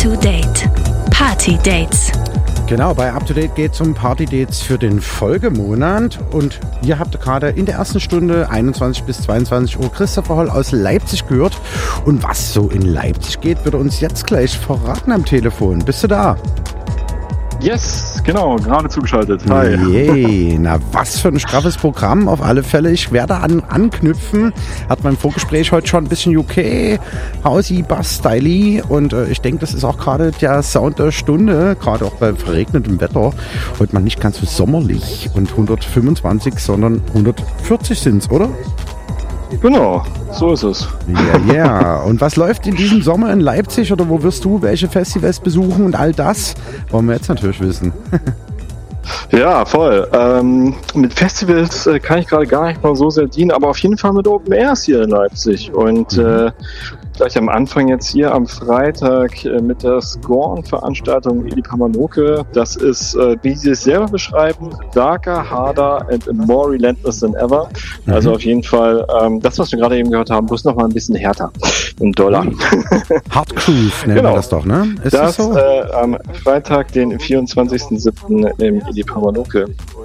Up-to-Date. Party-Dates. Genau, bei Up-to-Date geht es um Party-Dates für den Folgemonat. Und ihr habt gerade in der ersten Stunde 21 bis 22 Uhr Christopher Holl aus Leipzig gehört. Und was so in Leipzig geht, wird er uns jetzt gleich verraten am Telefon. Bist du da? Yes, genau, gerade zugeschaltet. Hi. Yay, na was für ein straffes Programm auf alle Fälle. Ich werde anknüpfen. Hat mein Vorgespräch heute schon ein bisschen UK, Housey, Bass, Styly und ich denke, das ist auch gerade der Sound der Stunde, gerade auch bei verregnetem Wetter. Heute mal nicht ganz so sommerlich und 125, sondern 140 sind's, oder? Genau, so ist es. Ja, yeah. Und was läuft in diesem Sommer in Leipzig oder wo wirst du welche Festivals besuchen und all das? Wollen wir jetzt natürlich wissen. Ja, voll. Mit Festivals kann ich gerade gar nicht mal so sehr dienen, aber auf jeden Fall mit Open Airs hier in Leipzig. Und gleich am Anfang jetzt hier am Freitag mit der Scorn-Veranstaltung Eli Pamanoke. Das ist, wie sie es selber beschreiben, darker, harder and more relentless than ever. Also auf jeden Fall das, was wir gerade eben gehört haben, bloß noch mal ein bisschen härter im Dollar. Hard Cruise nennen wir das doch, ne? Ist das so? Am Freitag, den 24.07. im Eli Pamanoke.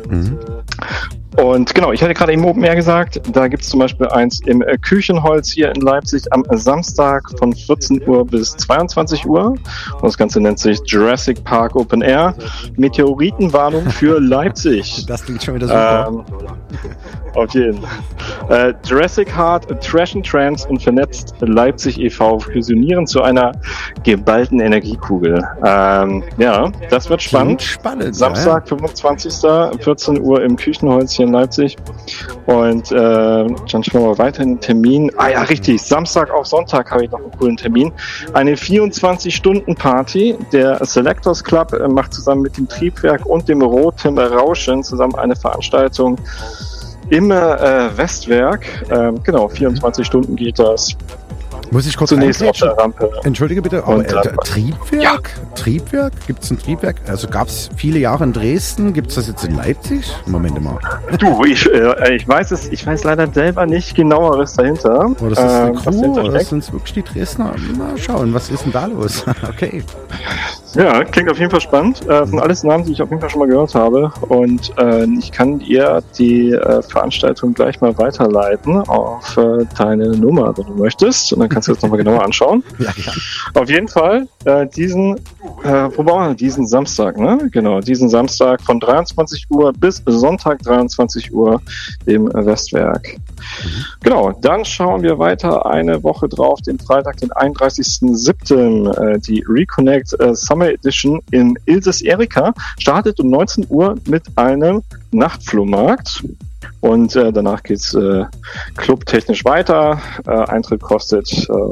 Und genau, ich hatte gerade eben Open Air gesagt, da gibt es zum Beispiel eins im Küchenholz hier in Leipzig am Samstag von 14 Uhr bis 22 Uhr. Und das Ganze nennt sich Jurassic Park Open Air. Meteoritenwarnung für Leipzig. Das klingt schon wieder super. Auf jeden. Jurassic Heart, Trash and Trance und Vernetzt Leipzig e.V. fusionieren zu einer geballten Energiekugel. Ja, das wird spannend. Spannend. Samstag, 25. 14 Uhr im Küchenholz hier in Leipzig. Und dann schauen wir mal weiter in den Termin. Ah ja, richtig. Samstag auf Sonntag habe ich noch einen coolen Termin. Eine 24-Stunden-Party. Der Selectors Club macht zusammen mit dem Triebwerk und dem Rotem Rauschen zusammen eine Veranstaltung im Westwerk. Genau, 24 Stunden geht das. Muss ich kurz zunächst auf der Rampe. Entschuldige bitte, aber Triebwerk? Ja. Triebwerk? Gibt es ein Triebwerk? Also gab es viele Jahre in Dresden. Gibt es das jetzt in Leipzig? Moment mal. Du, ich weiß es. Ich weiß leider selber nicht genaueres dahinter. Oh, das ist eine Crew, oder sind es wirklich die Dresdner? Mal schauen, was ist denn da los? Okay. Ja, klingt auf jeden Fall spannend. Das sind alles Namen, die ich auf jeden Fall schon mal gehört habe. Und ich kann dir die Veranstaltung gleich mal weiterleiten auf deine Nummer, wenn du möchtest. Und dann kannst du das nochmal genauer anschauen. Ja. Auf jeden Fall diesen Samstag, ne? Genau, diesen Samstag von 23 Uhr bis Sonntag 23 Uhr im Westwerk. Genau, dann schauen wir weiter eine Woche drauf, den Freitag, den 31.07. Die Reconnect Summer Edition in Ilses Erika startet um 19 Uhr mit einem Nachtflohmarkt. Und danach geht's clubtechnisch weiter. Eintritt kostet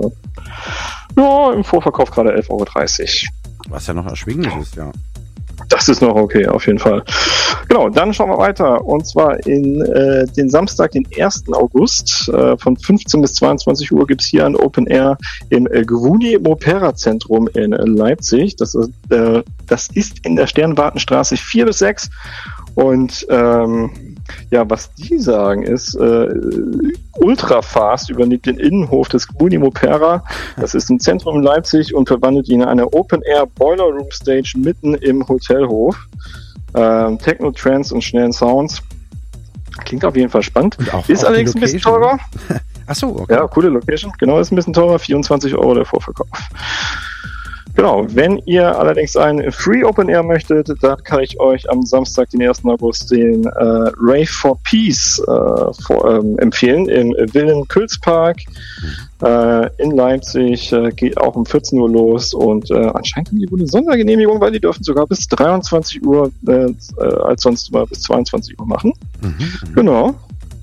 im Vorverkauf gerade 11,30 Euro. Was ja noch erschwinglich ist, ja. Das ist noch okay, auf jeden Fall. Genau, dann schauen wir weiter. Und zwar in den Samstag, den 1. August von 15 bis 22 Uhr gibt es hier ein Open Air im Gwuni Opera Zentrum in Leipzig. Das ist in der Sternwartenstraße 4 bis 6. Und was die sagen ist, Ultrafast übernimmt den Innenhof des Gwuni Opera. Das ist im Zentrum in Leipzig und verwandelt ihn in eine Open-Air Boiler Room Stage mitten im Hotelhof. Techno, Trance und schnellen Sounds. Klingt auf jeden Fall spannend. Ist allerdings ein bisschen teurer. Ach so, okay. Ja, coole Location. Genau, ist ein bisschen teurer. 24 Euro der Vorverkauf. Genau, wenn ihr allerdings ein Free Open Air möchtet, dann kann ich euch am Samstag, den 1. August, den Rave for Peace empfehlen im Wilhelm Külz-Park in Leipzig. Geht auch um 14 Uhr los und anscheinend haben die wohl eine Sondergenehmigung, weil die dürfen sogar bis 23 Uhr als sonst immer bis 22 Uhr machen. Genau.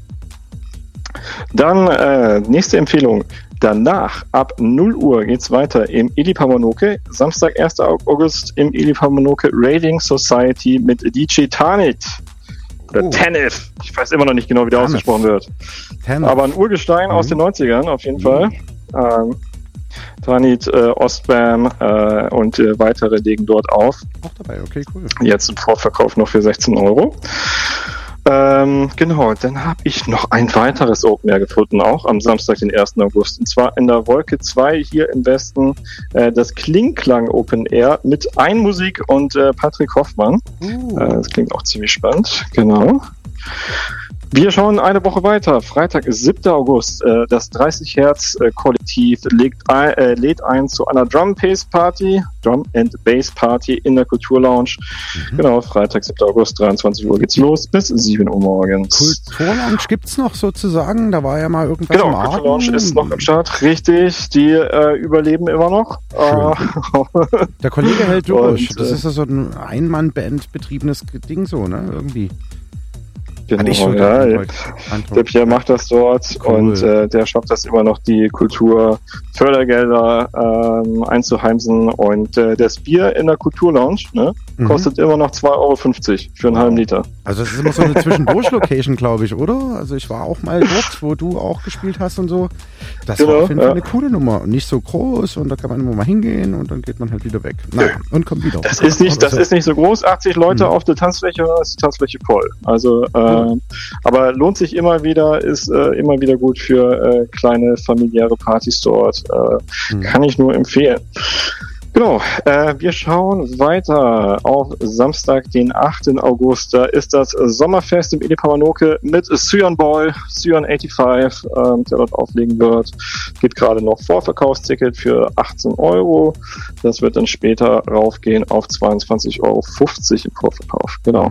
Dann nächste Empfehlung. Danach, ab 0 Uhr, geht's weiter im Eli Pamanoke. Samstag, 1. August im Eli Pamanoke Raiding Society mit DJ Tanit. Oder Tanif. Ich weiß immer noch nicht genau, wie der ausgesprochen wird. Aber ein Urgestein aus den 90ern, auf jeden Fall. Tanit, Ostbam und weitere legen dort auf. Auch dabei, okay, cool. Jetzt im Vorverkauf noch für 16 Euro. Genau, dann habe ich noch ein weiteres Open Air gefunden, auch am Samstag, den 1. August. Und zwar in der Wolke 2 hier im Westen, das Klingklang Open Air mit Einmusik und Patrick Hoffmann. Das klingt auch ziemlich spannend, genau. Wir schauen eine Woche weiter. Freitag, 7. August. Das 30 Hertz Kollektiv lädt ein zu einer Drum and Bass Party in der Kulturlounge. Genau, Freitag, 7. August, 23 Uhr geht's los bis 7 Uhr morgens. Kulturlounge gibt's noch sozusagen? Da war ja mal irgendwas im Genau, Kulturlounge ist noch am Start. Richtig, die überleben immer noch. Der Kollege hält durch. Und, das ist ja so ein Ein-Mann-Band betriebenes Ding so, ne? Irgendwie. Genau, der Pierre macht das dort und der schafft das immer noch, die Kulturfördergelder einzuheimsen und das Bier in der Kulturlounge kostet immer noch 2,50 Euro für einen halben Liter. Also das ist immer so eine Zwischendurch-Location, glaube ich, oder? Also ich war auch mal dort, wo du auch gespielt hast und so. Das war auf jeden Fall eine coole Nummer und nicht so groß und da kann man immer mal hingehen und dann geht man halt wieder weg. Naja, und kommt wieder. Das ist nicht so groß, 80 Leute auf der Tanzfläche, ist die Tanzfläche voll. Also aber lohnt sich immer wieder, ist immer wieder gut für kleine familiäre Partys dort. Kann ich nur empfehlen. Genau, wir schauen weiter auf Samstag, den 8. August. Da ist das Sommerfest im Edipamanoke mit Cyan Boy, Cyan 85, der dort auflegen wird. Geht gerade noch Vorverkaufsticket für 18 Euro. Das wird dann später raufgehen auf 22,50 Euro im Vorverkauf. Genau.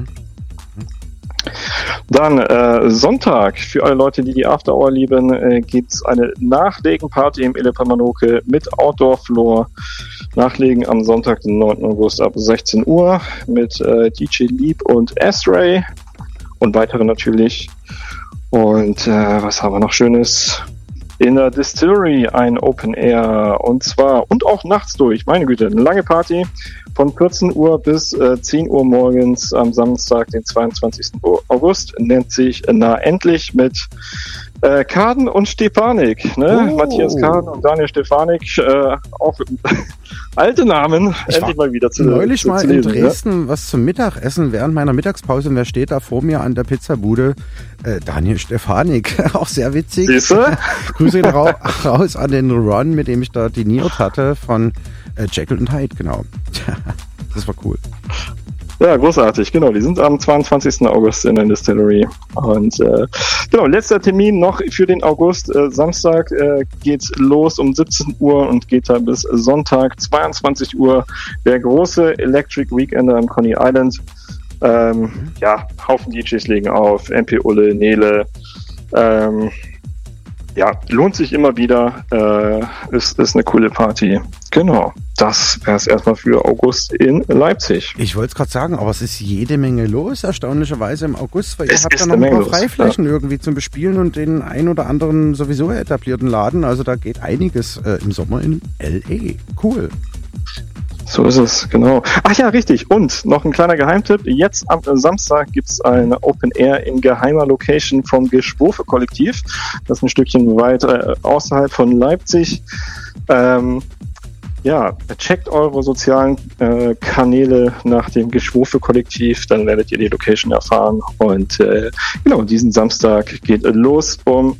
Dann Sonntag, für alle Leute, die die After Hour lieben, gibt's eine Nachlegenparty im Edipamanoke mit Outdoor Floor. Nachlegen am Sonntag, den 9. August ab 16 Uhr mit DJ Leap und S-Ray und weitere natürlich. Und was haben wir noch Schönes? In der Distillery ein Open Air und auch nachts durch. Meine Güte, eine lange Party von 14 Uhr bis 10 Uhr morgens am Samstag, den 22. August. Nennt sich Na Endlich mit Kaden und Stefanik. Ne? Matthias Kaden und Daniel Stefanik, auch alte Namen, endlich mal wieder zu lesen. Neulich mal in Dresden was zum Mittagessen während meiner Mittagspause und wer steht da vor mir an der Pizzabude? Daniel Stefanik, auch sehr witzig. Siehste? Grüße raus an den Ron, mit dem ich da diniert hatte von Jekyll und Hyde, genau. Das war cool. Ja, großartig, genau. Die sind am 22. August in der Distillery. Und genau, letzter Termin noch für den August. Samstag geht's los um 17 Uhr und geht da bis Sonntag 22 Uhr. Der große Electric Weekender am Coney Island. Haufen DJs legen auf. MP Ulle, Nele. Lohnt sich immer wieder. Ist eine coole Party. Genau. Das wäre es erstmal für August in Leipzig. Ich wollte es gerade sagen, aber es ist jede Menge los, erstaunlicherweise im August, weil ihr habt ja noch ein paar Freiflächen irgendwie zum Bespielen und den ein oder anderen sowieso etablierten Laden. Also da geht einiges im Sommer in L.A. Cool. So ist es, genau. Ach ja, richtig. Und noch ein kleiner Geheimtipp. Jetzt am Samstag gibt's ein Open Air in geheimer Location vom Geschwofe-Kollektiv. Das ist ein Stückchen weit außerhalb von Leipzig. Checkt eure sozialen Kanäle nach dem Geschwofe-Kollektiv, dann werdet ihr die Location erfahren. Und diesen Samstag geht los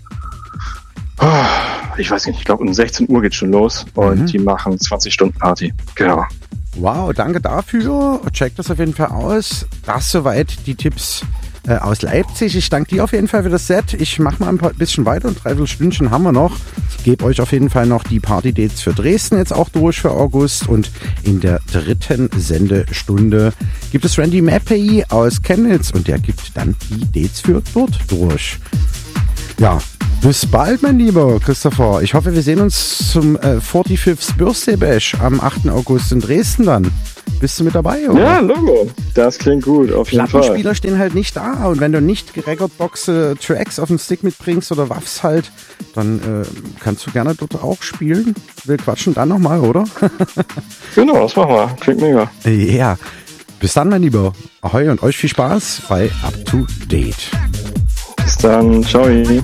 ich weiß nicht, ich glaube um 16 Uhr geht schon los und die machen 20 Stunden Party. Genau. Wow, danke dafür. Checkt das auf jeden Fall aus. Das soweit die Tipps aus Leipzig. Ich danke dir auf jeden Fall für das Set. Ich mache mal ein bisschen weiter und 3 Stündchen haben wir noch. Ich gebe euch auf jeden Fall noch die Party-Dates für Dresden jetzt auch durch für August und in der 3. Sendestunde gibt es Randy Mappey aus Chemnitz und der gibt dann die Dates für dort durch. Ja, bis bald, mein lieber Christopher. Ich hoffe, wir sehen uns zum 45th Birthday Bash am 8. August in Dresden dann. Bist du mit dabei, oder? Ja, Logo. Das klingt gut, auf jeden Fall. Plattenspieler stehen halt nicht da und wenn du nicht Recordbox-Tracks auf dem Stick mitbringst oder Waffs halt, dann kannst du gerne dort auch spielen. Wir quatschen dann nochmal, oder? Genau, das machen wir. Klingt mega. Ja. Yeah. Bis dann, mein Lieber. Ahoi und euch viel Spaß bei Up to Date. Bis dann. Ciao.